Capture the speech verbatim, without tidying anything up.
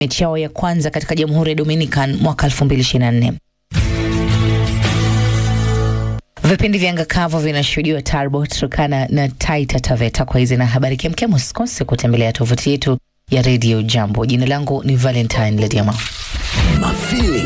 mechi yao ya kwanza katika Jamhuri ya Dominican mwaka elfu mbili ishirini na nne. Vipindi vya anga kavu vinashuhudiwa Tarbo, Turkana na Taita Taveta. Kwa hizi na habari kemkem, usikose kutembelea tovuti yetu ya Radio Jambo. Jina langu ni Valentine Lediama. Mafili